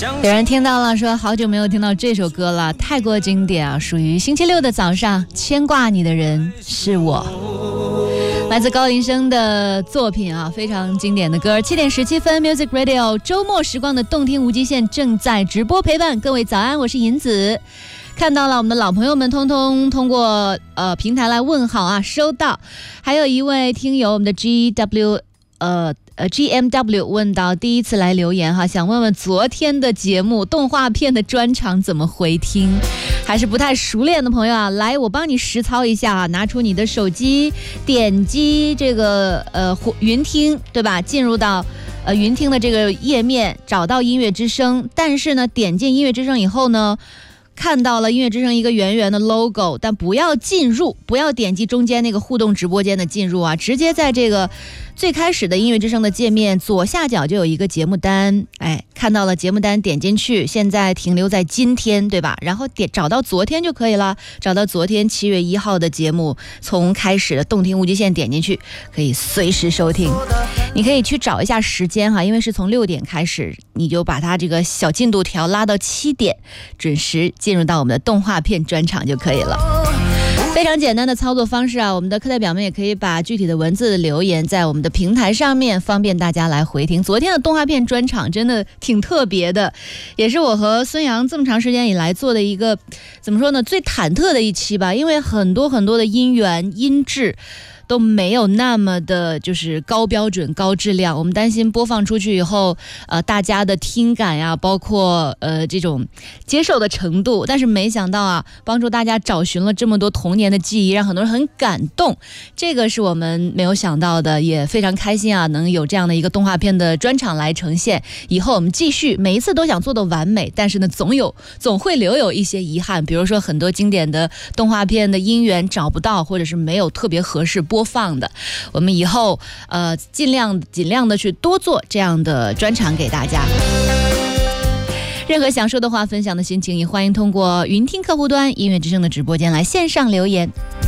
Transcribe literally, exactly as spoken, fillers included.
有人听到了说好久没有听到这首歌了，太过经典啊，属于星期六的早上，牵挂你的人是我，来自高林生的作品啊，非常经典的歌。七点十七分 Music Radio 周末时光的动听无极限正在直播陪伴各位早安，我是银子。看到了我们的老朋友们通通通过呃平台来问好啊，收到。还有一位听友我们的 G W 呃呃 G M W 问到第一次来留言哈，想问问昨天的节目动画片的专场怎么回听？还是不太熟练的朋友啊，来我帮你实操一下啊，拿出你的手机，点击这个呃云听，对吧？进入到呃云听的这个页面，找到音乐之声，但是呢，点进音乐之声以后呢，看到了音乐之声一个圆圆的 logo， 但不要进入，不要点击中间那个互动直播间的进入啊，直接在这个最开始的音乐之声的界面左下角就有一个节目单，哎，看到了节目单点进去，现在停留在今天，对吧？然后点找到昨天就可以了，找到昨天七月一号的节目，从开始的动听无极限点进去，可以随时收听。你可以去找一下时间哈，因为是从六点开始，你就把它这个小进度条拉到七点，准时进入到我们的动画片专场就可以了。非常简单的操作方式啊，我们的课代表们也可以把具体的文字留言在我们的平台上面，方便大家来回听。昨天的动画片专场真的挺特别的，也是我和孙杨这么长时间以来做的一个怎么说呢，最忐忑的一期吧，因为很多很多的音源音质都没有那么的就是高标准高质量，我们担心播放出去以后呃，大家的听感呀，包括呃这种接受的程度，但是没想到啊，帮助大家找寻了这么多童年的记忆，让很多人很感动，这个是我们没有想到的，也非常开心啊，能有这样的一个动画片的专场来呈现。以后我们继续，每一次都想做的完美，但是呢总有总会留有一些遗憾，比如说很多经典的动画片的音源找不到，或者是没有特别合适播放的，我们以后呃尽量尽量的去多做这样的专场给大家。任何想说的话、分享的心情，也欢迎通过云听客户端音乐之声的直播间来线上留言。